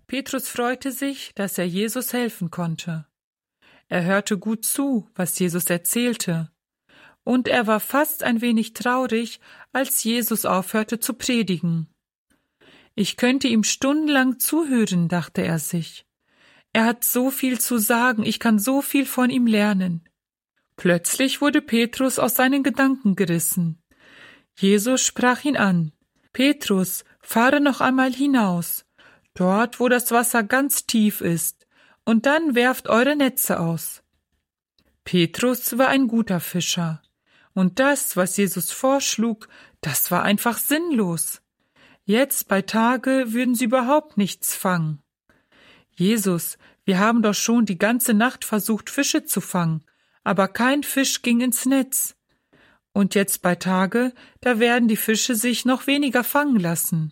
Petrus freute sich, dass er Jesus helfen konnte. Er hörte gut zu, was Jesus erzählte. Und er war fast ein wenig traurig, als Jesus aufhörte zu predigen. Ich könnte ihm stundenlang zuhören, dachte er sich. Er hat so viel zu sagen, ich kann so viel von ihm lernen. Plötzlich wurde Petrus aus seinen Gedanken gerissen. Jesus sprach ihn an. Petrus, fahre noch einmal hinaus, dort, wo das Wasser ganz tief ist, und dann werft eure Netze aus. Petrus war ein guter Fischer. Und das, was Jesus vorschlug, das war einfach sinnlos. Jetzt bei Tage würden sie überhaupt nichts fangen. Jesus, wir haben doch schon die ganze Nacht versucht, Fische zu fangen, aber kein Fisch ging ins Netz. Und jetzt bei Tage, da werden die Fische sich noch weniger fangen lassen.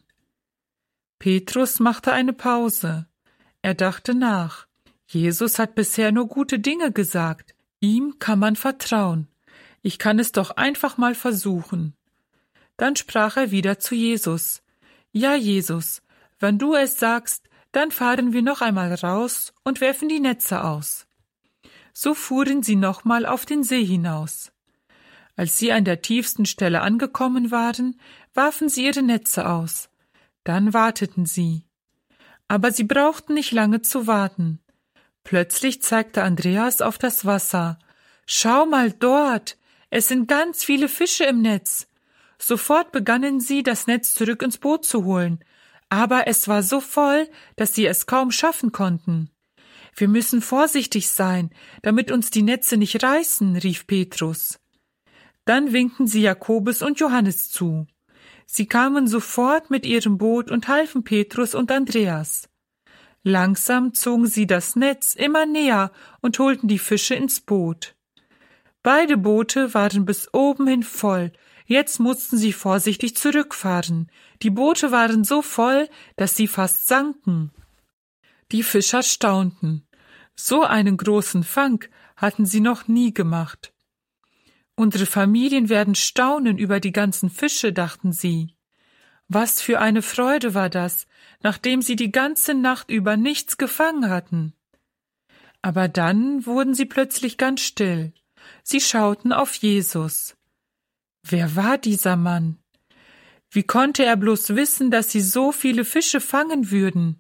Petrus machte eine Pause. Er dachte nach. Jesus hat bisher nur gute Dinge gesagt. Ihm kann man vertrauen. Ich kann es doch einfach mal versuchen. Dann sprach er wieder zu Jesus. Ja, Jesus, wenn du es sagst, dann fahren wir noch einmal raus und werfen die Netze aus. So fuhren sie nochmal auf den See hinaus. Als sie an der tiefsten Stelle angekommen waren, warfen sie ihre Netze aus. Dann warteten sie. Aber sie brauchten nicht lange zu warten. Plötzlich zeigte Andreas auf das Wasser. Schau mal dort! Es sind ganz viele Fische im Netz. Sofort begannen sie, das Netz zurück ins Boot zu holen. Aber es war so voll, dass sie es kaum schaffen konnten. Wir müssen vorsichtig sein, damit uns die Netze nicht reißen, rief Petrus. Dann winkten sie Jakobus und Johannes zu. Sie kamen sofort mit ihrem Boot und halfen Petrus und Andreas. Langsam zogen sie das Netz immer näher und holten die Fische ins Boot. Beide Boote waren bis oben hin voll. Jetzt mussten sie vorsichtig zurückfahren. Die Boote waren so voll, dass sie fast sanken. Die Fischer staunten. So einen großen Fang hatten sie noch nie gemacht. Unsere Familien werden staunen über die ganzen Fische, dachten sie. Was für eine Freude war das, nachdem sie die ganze Nacht über nichts gefangen hatten. Aber dann wurden sie plötzlich ganz still. Sie schauten auf Jesus. Wer war dieser Mann? Wie konnte er bloß wissen, dass sie so viele Fische fangen würden?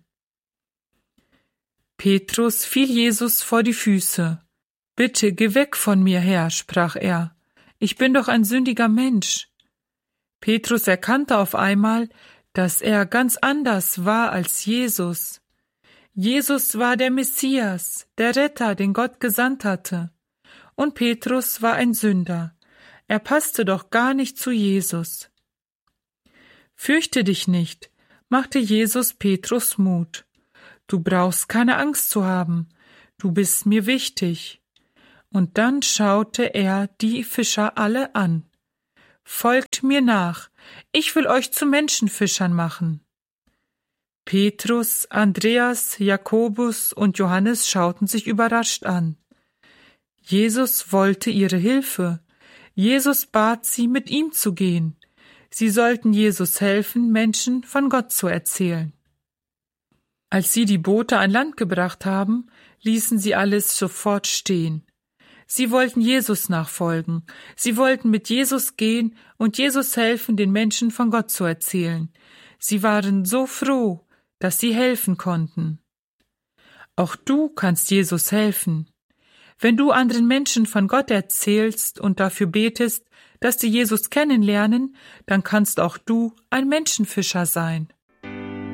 Petrus fiel Jesus vor die Füße. »Bitte, geh weg von mir, Herr«, sprach er. »Ich bin doch ein sündiger Mensch.« Petrus erkannte auf einmal, dass er ganz anders war als Jesus. Jesus war der Messias, der Retter, den Gott gesandt hatte. Und Petrus war ein Sünder. Er passte doch gar nicht zu Jesus. »Fürchte dich nicht«, machte Jesus Petrus Mut. »Du brauchst keine Angst zu haben. Du bist mir wichtig.« Und dann schaute er die Fischer alle an. »Folgt mir nach. Ich will euch zu Menschenfischern machen.« Petrus, Andreas, Jakobus und Johannes schauten sich überrascht an. Jesus wollte ihre Hilfe. Jesus bat sie, mit ihm zu gehen. Sie sollten Jesus helfen, Menschen von Gott zu erzählen. Als sie die Boote an Land gebracht haben, ließen sie alles sofort stehen. Sie wollten Jesus nachfolgen. Sie wollten mit Jesus gehen und Jesus helfen, den Menschen von Gott zu erzählen. Sie waren so froh, dass sie helfen konnten. Auch du kannst Jesus helfen. Wenn du anderen Menschen von Gott erzählst und dafür betest, dass sie Jesus kennenlernen, dann kannst auch du ein Menschenfischer sein.